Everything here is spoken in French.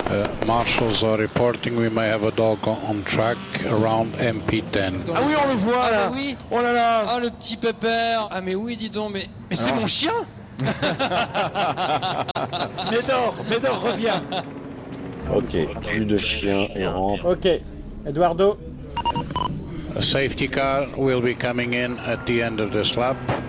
Marshals are reporting we may have a dog on track around MP10. Ah oui, on le voit là. Ah oui. Oh là là. Ah le petit pépère. Ah mais oui, dis donc, mais c'est mon chien. Médor, reviens. Ok, plus de chiens errants. Ok, Eduardo. A safety car will be coming in at the end of this lap.